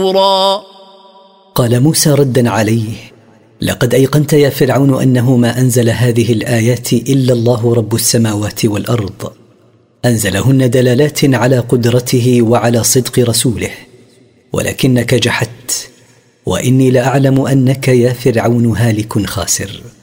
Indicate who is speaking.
Speaker 1: قال موسى ردا عليه: لقد أيقنت يا فرعون أنه ما أنزل هذه الآيات إلا الله رب السماوات والأرض، أنزلهن دلالات على قدرته وعلى صدق رسوله، ولكنك جحدت، وإني لأعلم أنك يا فرعون هالك خاسر.